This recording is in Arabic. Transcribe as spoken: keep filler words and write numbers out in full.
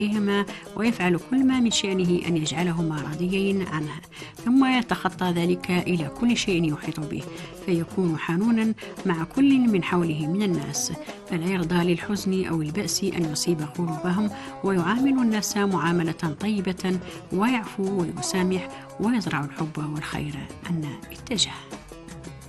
إهما ويفعل كل ما من شأنه أن يجعلهما راضيين عنه، ثم يتخطى ذلك إلى كل شيء يحيط به، فيكون حنونا مع كل من حوله من الناس، فلا يرضى للحزن أو البأس أن يصيب قلوبهم، ويعامل الناس معاملة طيبة ويعفو ويسامح ويزرع الحب والخير أن اتجه.